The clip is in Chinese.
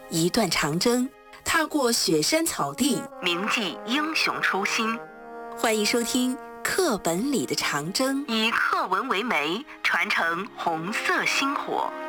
一段长征，踏过雪山草地， 铭记英雄初心。 欢迎收听课本里的长征， 以课文为媒，传承红色星火。